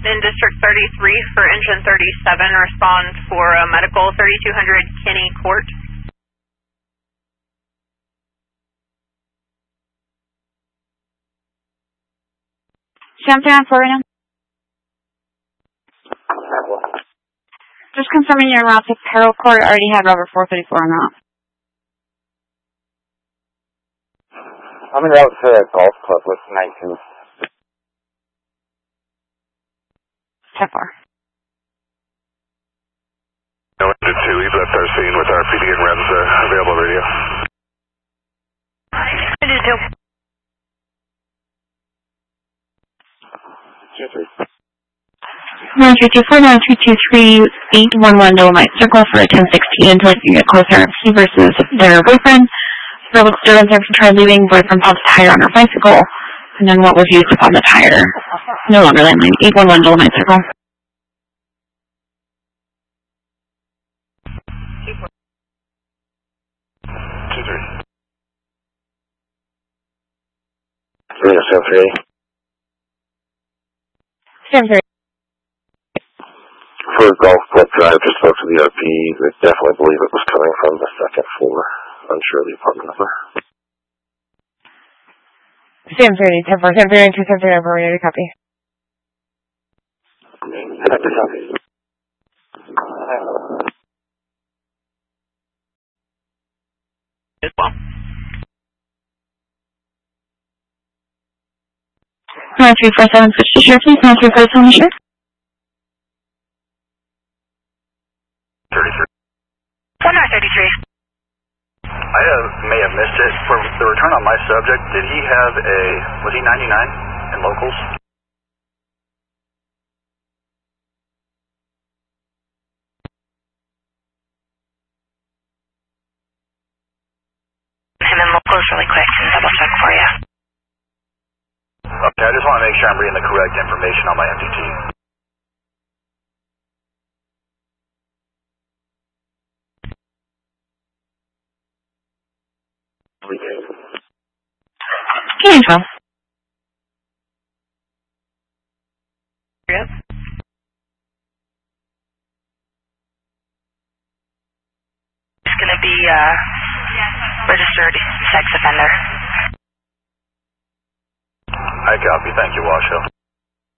In District 33 for engine 37, respond for medical 3200 Kinney Court. Something on 4 right now? Just confirming your route to Peril Court. I already had Robert 434 on that. I'm in route to Golf Club with 19. How far? No, engine 2, we've left our scene with our PD and REMS available radio. Engine 2. 934-9323-811 Dolomite Circle for a 1016 until you can get closer. He versus their boyfriend. Girl looks driven there to try leaving. Boyfriend pops a tire on her bicycle. And then what was used upon the tire? No longer landline. 811 Dolomite Circle. Sam 3. For Golf Club Drive, just spoke to the RP. They definitely believe it was coming from the second floor. Unsure of the apartment number. Sam 30, 10 4, Sam 30, 2, Sam 30, over, ready to copy. As well. 9347, switch to share, please. 9347, share. 33. 1933. I may have missed it. For the return on my subject, did he have was he 99 in locals? Him in locals really quick and double check for you. Okay, I just want to make sure I'm reading the correct information on my MDT. Okay, so. Yep. It's going to be registered sex offender. I copy. Thank you, Washoe.